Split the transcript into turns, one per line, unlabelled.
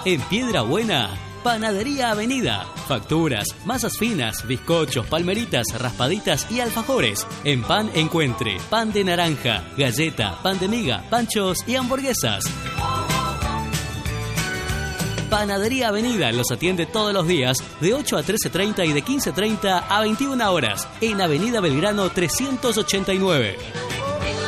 En Piedra Buena, Panadería Avenida. Facturas, masas finas, bizcochos, palmeritas, raspaditas y alfajores. En pan encuentre, pan de naranja, galleta, pan de miga, panchos y hamburguesas. Panadería Avenida los atiende todos los días de 8 a 13:30 y de 15:30 a 21 horas en Avenida Belgrano 389.